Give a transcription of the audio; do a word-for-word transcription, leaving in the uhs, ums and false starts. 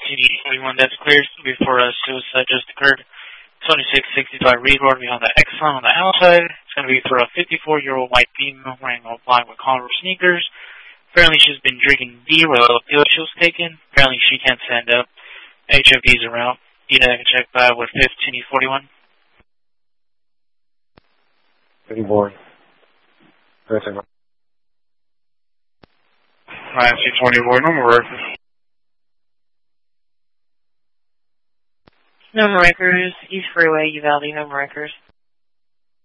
fifteen forty-one, that's clear. Before a suicide just occurred. twenty-six sixty-five Reed Road behind the Exxon on the outside. It's going to be for a fifty-four-year-old white female wearing all black with collar sneakers. Apparently she's been drinking beer while the pill she was taking. Apparently she can't stand up. H O Ds around. You know, I can check by with fifteen forty-one. fifty-four. Perfect. nine C twenty-four, number records. Number records, East Freeway, Uvalde, number records.